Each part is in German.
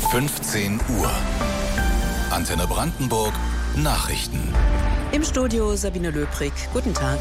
15 Uhr. Antenne Brandenburg Nachrichten. Im Studio Sabine Löbrig. Guten Tag.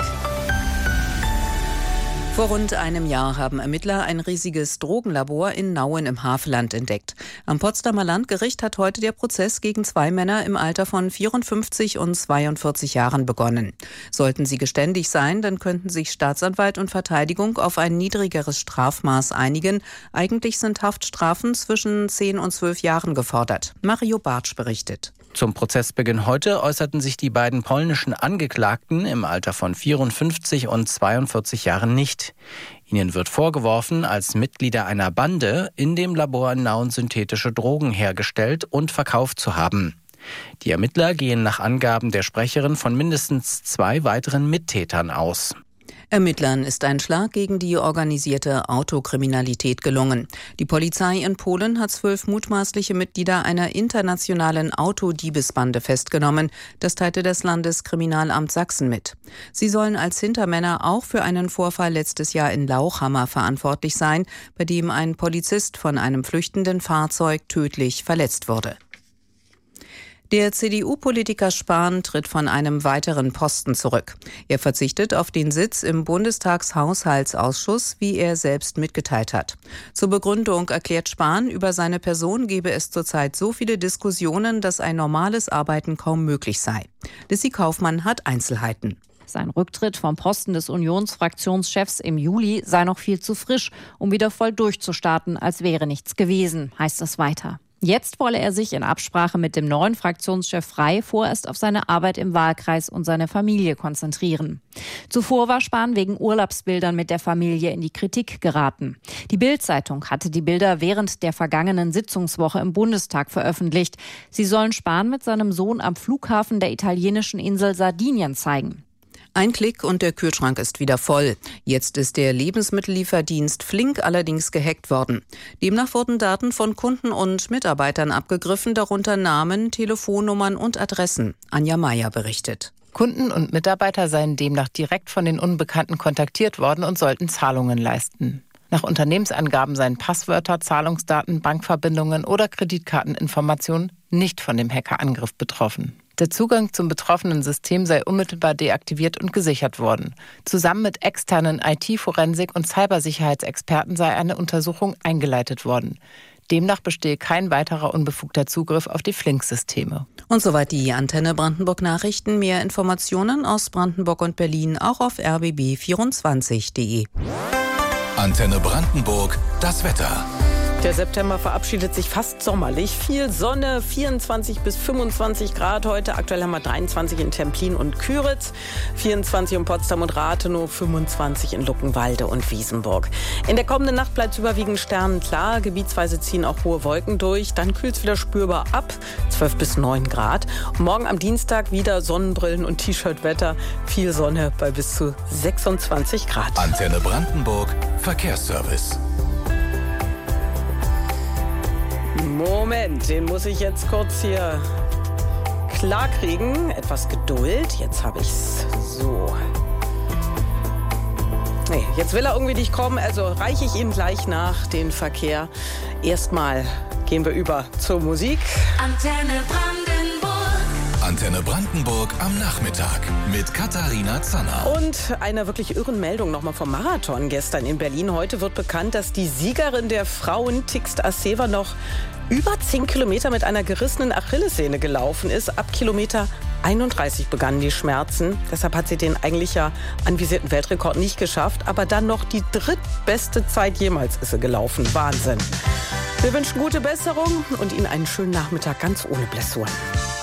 Vor rund einem Jahr haben Ermittler ein riesiges Drogenlabor in Nauen im Havelland entdeckt. Am Potsdamer Landgericht hat heute der Prozess gegen 2 Männer im Alter von 54 und 42 Jahren begonnen. Sollten sie geständig sein, dann könnten sich Staatsanwalt und Verteidigung auf ein niedrigeres Strafmaß einigen. Eigentlich sind Haftstrafen zwischen 10 und 12 Jahren gefordert. Mario Bartsch berichtet. Zum Prozessbeginn heute äußerten sich die beiden polnischen Angeklagten im Alter von 54 und 42 Jahren nicht. Ihnen wird vorgeworfen, als Mitglieder einer Bande in dem Labor in Nauen synthetische Drogen hergestellt und verkauft zu haben. Die Ermittler gehen nach Angaben der Sprecherin von mindestens 2 weiteren Mittätern aus. Ermittlern ist ein Schlag gegen die organisierte Autokriminalität gelungen. Die Polizei in Polen hat 12 mutmaßliche Mitglieder einer internationalen Autodiebesbande festgenommen. Das teilte das Landeskriminalamt Sachsen mit. Sie sollen als Hintermänner auch für einen Vorfall letztes Jahr in Lauchhammer verantwortlich sein, bei dem ein Polizist von einem flüchtenden Fahrzeug tödlich verletzt wurde. Der CDU-Politiker Spahn tritt von einem weiteren Posten zurück. Er verzichtet auf den Sitz im Bundestagshaushaltsausschuss, wie er selbst mitgeteilt hat. Zur Begründung erklärt Spahn, über seine Person gebe es zurzeit so viele Diskussionen, dass ein normales Arbeiten kaum möglich sei. Lissy Kaufmann hat Einzelheiten. Sein Rücktritt vom Posten des Unionsfraktionschefs im Juli sei noch viel zu frisch, um wieder voll durchzustarten, als wäre nichts gewesen, heißt es weiter. Jetzt wolle er sich in Absprache mit dem neuen Fraktionschef Frey vorerst auf seine Arbeit im Wahlkreis und seine Familie konzentrieren. Zuvor war Spahn wegen Urlaubsbildern mit der Familie in die Kritik geraten. Die Bild-Zeitung hatte die Bilder während der vergangenen Sitzungswoche im Bundestag veröffentlicht. Sie sollen Spahn mit seinem Sohn am Flughafen der italienischen Insel Sardinien zeigen. Ein Klick und der Kühlschrank ist wieder voll. Jetzt ist der Lebensmittellieferdienst Flink allerdings gehackt worden. Demnach wurden Daten von Kunden und Mitarbeitern abgegriffen, darunter Namen, Telefonnummern und Adressen. Anja Meier berichtet. Kunden und Mitarbeiter seien demnach direkt von den Unbekannten kontaktiert worden und sollten Zahlungen leisten. Nach Unternehmensangaben seien Passwörter, Zahlungsdaten, Bankverbindungen oder Kreditkarteninformationen nicht von dem Hackerangriff betroffen. Der Zugang zum betroffenen System sei unmittelbar deaktiviert und gesichert worden. Zusammen mit externen IT-Forensik- und Cybersicherheitsexperten sei eine Untersuchung eingeleitet worden. Demnach bestehe kein weiterer unbefugter Zugriff auf die Flink-Systeme. Und soweit die Antenne Brandenburg Nachrichten. Mehr Informationen aus Brandenburg und Berlin auch auf rbb24.de. Antenne Brandenburg, das Wetter. Der September verabschiedet sich fast sommerlich. Viel Sonne, 24 bis 25 Grad heute. Aktuell haben wir 23 in Templin und Küritz, 24 in Potsdam und Rathenow, 25 in Luckenwalde und Wiesenburg. In der kommenden Nacht bleibt es überwiegend sternenklar. Gebietsweise ziehen auch hohe Wolken durch. Dann kühlt es wieder spürbar ab, 12 bis 9 Grad. Und morgen am Dienstag wieder Sonnenbrillen und T-Shirt-Wetter. Viel Sonne bei bis zu 26 Grad. Antenne Brandenburg, Verkehrsservice. Moment, den muss ich jetzt kurz hier klar kriegen. Etwas Geduld. Jetzt habe ich's so. Nee, jetzt will er irgendwie nicht kommen, also reiche ich ihm gleich nach den Verkehr. Erstmal gehen wir über zur Musik. Antenne Brandenburg am Nachmittag mit Katharina Zanner. Und eine wirklich irren Meldung nochmal vom Marathon gestern in Berlin. Heute wird bekannt, dass die Siegerin der Frauen, Tigst Asseva, noch über 10 Kilometer mit einer gerissenen Achillessehne gelaufen ist. Ab Kilometer 31 begannen die Schmerzen. Deshalb hat sie den eigentlich ja anvisierten Weltrekord nicht geschafft. Aber dann noch die drittbeste Zeit jemals ist sie gelaufen. Wahnsinn. Wir wünschen gute Besserung und Ihnen einen schönen Nachmittag ganz ohne Blessuren.